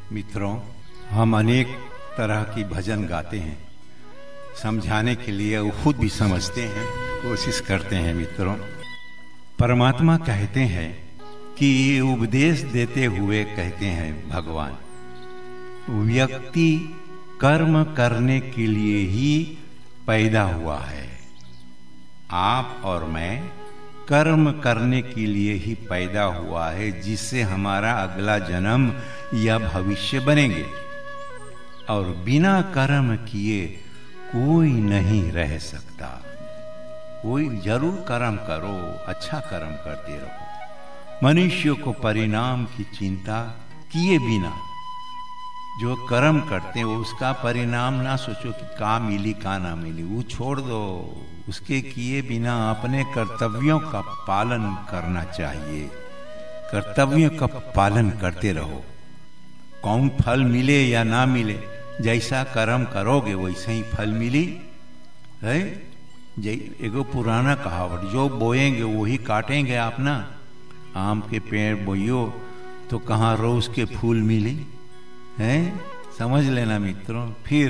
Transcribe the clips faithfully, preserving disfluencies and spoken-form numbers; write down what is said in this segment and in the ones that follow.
मित्रों, हम अनेक तरह की भजन गाते हैं, समझाने के लिए वो खुद भी समझते हैं, कोशिश करते हैं। मित्रों, परमात्मा कहते हैं कि उपदेश देते हुए कहते हैं भगवान, व्यक्ति कर्म करने के लिए ही पैदा हुआ है। आप और मैं कर्म करने के लिए ही पैदा हुआ है, जिससे हमारा अगला जन्म या भविष्य बनेंगे। और बिना कर्म किए कोई नहीं रह सकता। कोई जरूर कर्म करो, अच्छा कर्म करते रहो। मनुष्य को परिणाम की चिंता किए बिना जो कर्म करते हैं, उसका परिणाम ना सोचो कि का मिली का ना मिली, वो छोड़ दो। उसके किए बिना अपने कर्तव्यों का पालन करना चाहिए। कर्तव्यों का पालन करते रहो। कौन फल मिले या ना मिले, जैसा कर्म करोगे वैसे ही फल मिली है। एगो पुराना कहावत, जो बोएंगे वही काटेंगे। आप ना आम के पेड़ बोइयो तो कहाँ रोज के फूल मिले हैं, समझ लेना मित्रों। फिर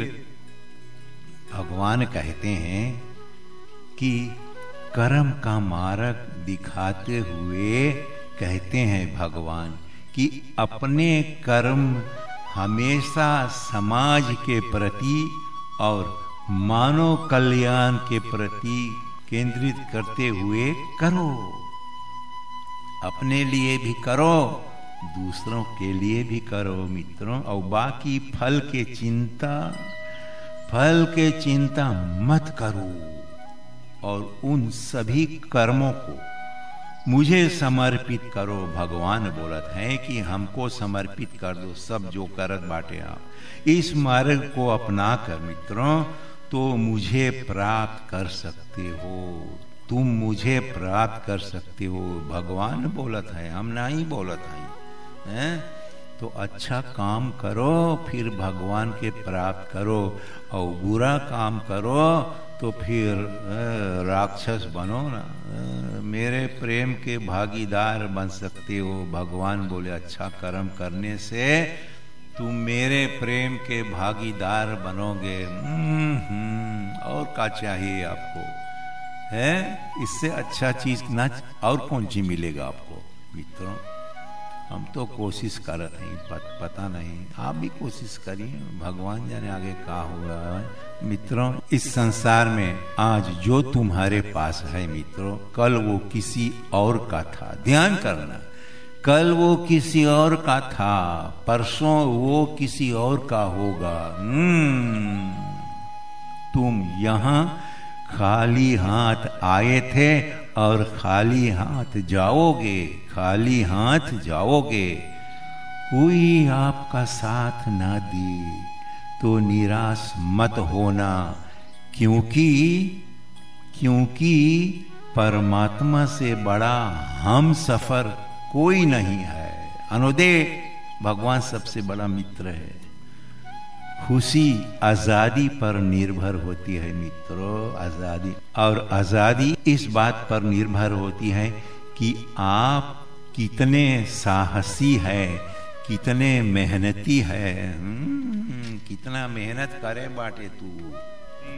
भगवान कहते हैं कि कर्म का मार्ग दिखाते हुए कहते हैं भगवान कि अपने कर्म हमेशा समाज के प्रति और मानव कल्याण के प्रति केंद्रित करते हुए करो। अपने लिए भी करो, दूसरों के लिए भी करो मित्रों। और बाकी फल के चिंता फल के चिंता मत करो। और उन सभी कर्मों को मुझे समर्पित करो। भगवान बोलत हैं कि हमको समर्पित कर दो सब जो करत बाटे आप। इस मार्ग को अपना कर मित्रों तो मुझे प्राप्त कर सकते हो। तुम मुझे प्राप्त कर सकते हो। भगवान बोलत है, हम नहीं बोलत हैं। हैं? तो अच्छा काम करो, फिर भगवान के प्राप्त करो। और बुरा काम करो तो फिर राक्षस बनो ना। मेरे प्रेम के भागीदार बन सकते हो। भगवान बोले अच्छा कर्म करने से तुम मेरे प्रेम के भागीदार बनोगे। और क्या चाहिए आपको, है? इससे अच्छा चीज ना और कौन सी मिलेगा आपको मित्रों। हम तो कोशिश कर रहे हैं, पत, पता नहीं, आप भी कोशिश करिए। भगवान जाने आगे क्या हुआ है मित्रों। इस संसार में आज जो तुम्हारे पास है मित्रों, कल वो किसी और का था। ध्यान करना, कल वो किसी और का था, परसों वो किसी और का होगा। हम्म तुम यहाँ खाली हाथ आए थे और खाली हाथ जाओगे। खाली हाथ जाओगे। कोई आपका साथ ना दे तो निराश मत होना, क्योंकि क्योंकि परमात्मा से बड़ा हम सफर कोई नहीं है। अनुदेय भगवान सबसे बड़ा मित्र है। खुशी आजादी पर निर्भर होती है मित्रों। आजादी और आजादी इस बात पर निर्भर होती है कि आप कितने साहसी है, कितने मेहनती है। कितना मेहनत करे बाटे तू।